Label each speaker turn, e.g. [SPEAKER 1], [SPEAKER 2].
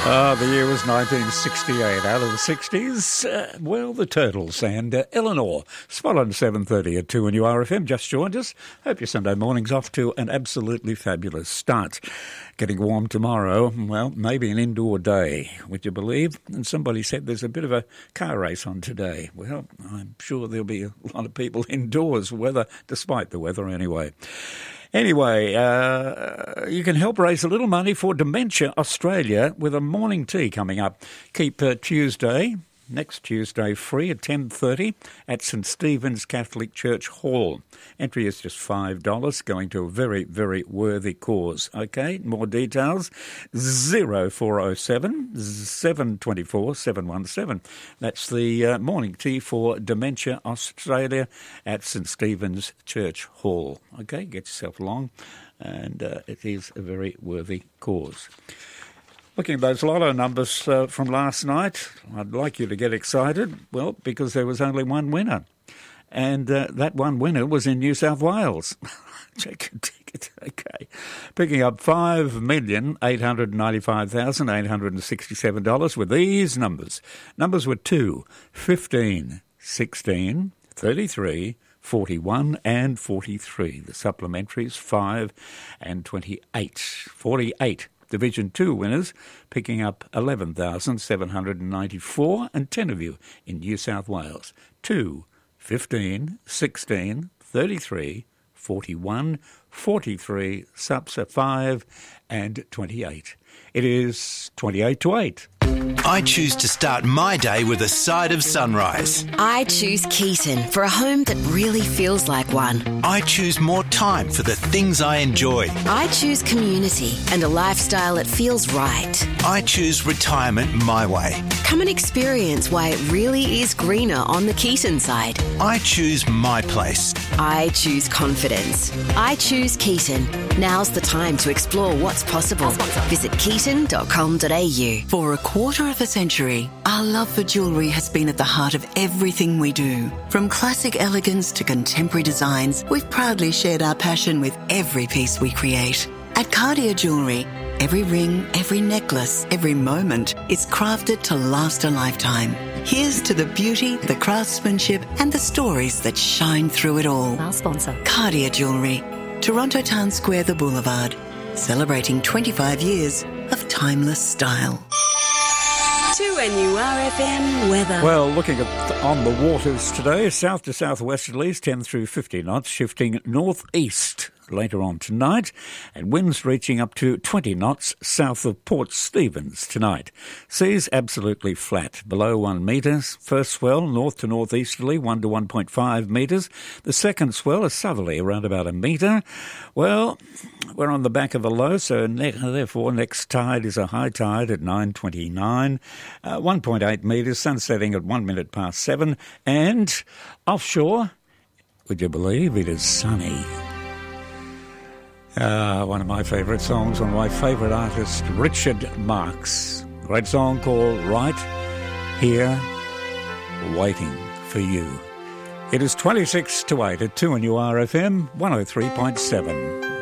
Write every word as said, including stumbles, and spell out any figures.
[SPEAKER 1] Ah, the year was nineteen sixty-eight. Out of the sixties, uh, well, the Turtles and uh, Eleanor. Spot on seven thirty at two and U R F M. Just joined us. Hope your Sunday morning's off to an absolutely fabulous start. Getting warm tomorrow. Well, maybe an indoor day, would you believe? And somebody said there's a bit of a car race on today. Well, I'm sure there'll be a lot of people indoors, weather, despite the weather anyway. Anyway, uh, you can help raise a little money for Dementia Australia with a morning tea coming up. Keep uh, Tuesday, next Tuesday, free at ten thirty at St Stephen's Catholic Church Hall. Entry is just five dollars, going to a very, very worthy cause. Okay, more details, zero four oh seven, seven two four, seven one seven. That's the uh, morning tea for Dementia Australia at St Stephen's Church Hall. Okay, get yourself along, and uh, it is a very worthy cause. Looking at those lotto numbers uh, from last night, I'd like you to get excited, well, because there was only one winner. And uh, that one winner was in New South Wales. Check your ticket, okay. Picking up five million eight hundred ninety-five thousand eight hundred sixty-seven dollars with these numbers. Numbers were two, fifteen, sixteen, thirty-three, forty-one and forty-three. The supplementaries, five and twenty-eight. forty-eight. Division two winners picking up eleven thousand seven hundred ninety-four, and ten of you in New South Wales. two, fifteen, sixteen, thirty-three, forty-one, forty-three, subs are five and twenty-eight. It is twenty-eight to eight.
[SPEAKER 2] I choose to start my day with a side of sunrise.
[SPEAKER 3] I choose Keaton for a home that really feels like one.
[SPEAKER 2] I choose more time for the things I enjoy.
[SPEAKER 3] I choose community and a lifestyle that feels right.
[SPEAKER 2] I choose retirement my way.
[SPEAKER 3] Come and experience why it really is greener on the Keaton side.
[SPEAKER 2] I choose my place.
[SPEAKER 3] I choose confidence. I choose Keaton. Now's the time to explore what's possible. Visit keaton dot com dot a u.
[SPEAKER 4] For a quarter of a century, our love for jewellery has been at the heart of everything we do. From classic elegance to contemporary designs, we've proudly shared our passion with every piece we create. At Cartier Jewellery, every ring, every necklace, every moment is crafted to last a lifetime. Here's to the beauty, the craftsmanship and the stories that shine through it all.
[SPEAKER 5] Our sponsor.
[SPEAKER 4] Cartier Jewellery, Toronto Town Square, the Boulevard, celebrating twenty-five years of timeless style.
[SPEAKER 3] two N U R F M weather.
[SPEAKER 1] Well, looking at on the waters today, south to southwesterlies, ten through fifty knots, shifting northeast later on tonight, and winds reaching up to twenty knots south of Port Stephens tonight. Seas absolutely flat, below one metre. First swell north to northeasterly, one to one point five metres. The second swell is southerly, around about a metre. Well, we're on the back of a low, so ne- therefore next tide is a high tide at nine twenty-nine, uh, one point eight metres, sun setting at one minute past seven, and offshore, would you believe, it is sunny. Uh, one of my favourite songs, one of my favourite artists, Richard Marx. Great song called Right Here, Waiting for You. It is twenty-six to eight at two and U R F M one oh three point seven.